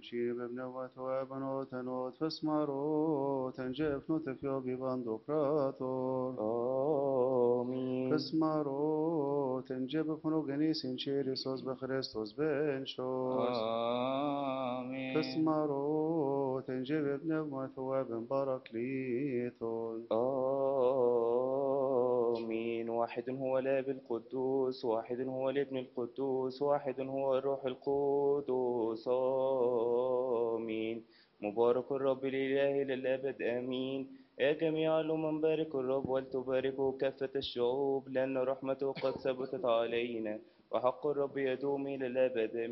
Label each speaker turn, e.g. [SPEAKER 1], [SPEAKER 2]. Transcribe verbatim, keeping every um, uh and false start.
[SPEAKER 1] تشيب بنوات وابنوت نوت فسماروت انجف نوتفيو ببندوكراتور
[SPEAKER 2] آمين.
[SPEAKER 1] فسماروت انجب فنوغنيس انشيريسوس بخريستوس بنشوس
[SPEAKER 2] آمين.
[SPEAKER 1] فسماروت انجب بنوات وابن باراكليتون
[SPEAKER 2] آمين. واحد هو الآب القدوس، واحد هو الابن القدوس، واحد هو الروح القدس. آمين. مبارك الرب الإله للأبد. آمين. يا جميع الأمم باركوا الرب ولتباركوا كافة الشعوب، لأن رحمته قد ثبتت علينا، وحق الرب يدوم إلى الأبد.